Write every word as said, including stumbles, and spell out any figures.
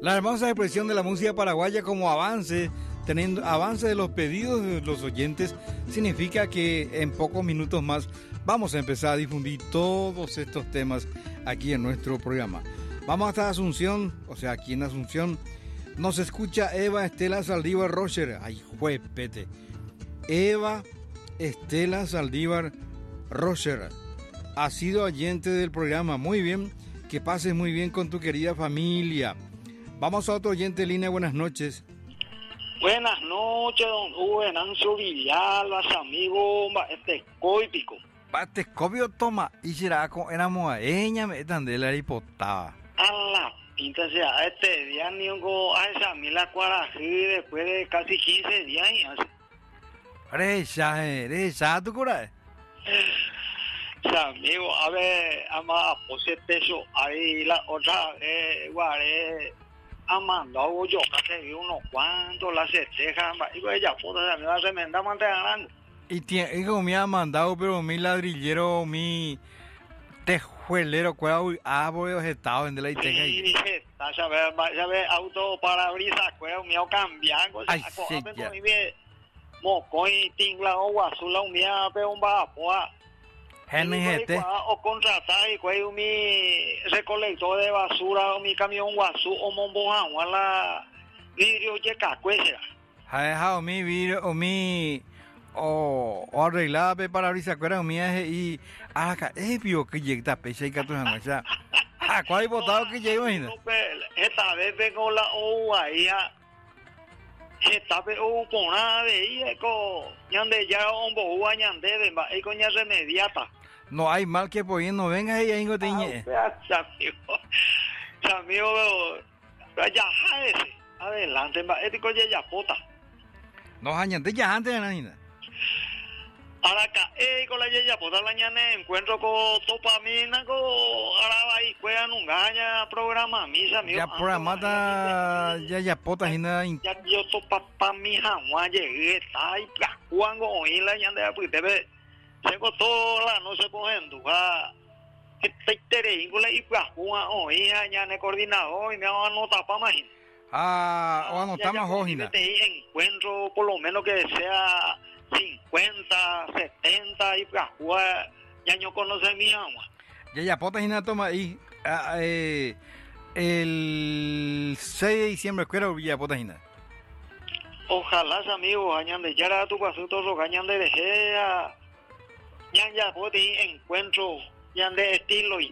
La hermosa expresión de la música paraguaya como avance, teniendo avance de los pedidos de los oyentes, significa que en pocos minutos más vamos a empezar a difundir todos estos temas aquí en nuestro programa. Vamos hasta Asunción, o sea, aquí en Asunción nos escucha Eva Estela Saldívar Rocher. Ay, juepete. Eva Estela Saldívar Rocher ha sido oyente del programa. Muy bien, que pases muy bien con tu querida familia. Vamos a otro oyente en línea. Buenas noches. Buenas noches, don Hugo Venancio Villalba, amigo, este coipico. Bate copio toma y será con era moaeña me tan de la hipotaba. A la pinta sea, este día ni un a esa mila cuarají después de casi quince días y así. Recha, recha, tu cura. Amigo, a ver, ama, pues eso, ahí la otra, eh, guaré, amando yo, que vi unos cuantos, las cejas, y pues ella, puta, me va a remendar más ganando. Y tiene, hijo, me ha mandado, pero mi ladrillero, mi tejuelero, cuál ha podido estado en de la iteja. Sí, está, ya ve, ya ve, auto para brisa, cuál me ha cambiado, ay, sí, ya. Moco y tingla o guazula, un día, pero un bapoa. Gente. O contratar y cuál mi recolector de basura o mi camión guazú o mombojan o la vidrio yeca cuesa. Ha dejado mi vidrio o mi o o arreglada pe para brisa cuera o mi y acá es pio que llega pecha y gato en ya. Ah, cuál botado que llega imagina. Esta vez vengo la o ahí esta vez o con nada de ahí co ñande ya un bo ñande de ba y coña remediata. No hay mal que por no venga y ahí no tiñe. Amigo, amigo, ya ese, adelante, este coña ya pota. No añade ya antes Nanina. Ahora acá, eh, con la ya pota la ñane encuentro con topamina con ahora ahí juegan un gaña programa misa amigo. Ya programada ya ya pota y nada. Ya yo topa pa mi jamás llegué, está ahí jugando hoy la ñande pues debe tengo toda la no se cogiendo ah este teréngula y pues juega hoy ya ne coordinador y me va a anotar para más. Ah, o anotamos hoy. Encuentro por lo menos que sea cincuenta, setenta y pues juega ya no conoce mi agua. Ya ya pota y nada toma ahí ah, eh, el seis de diciembre escuela Villa Potajina. Ojalá amigos hayan de ya a tu paso todo gañan de dejea ya ya puede encuentro ya de estilo y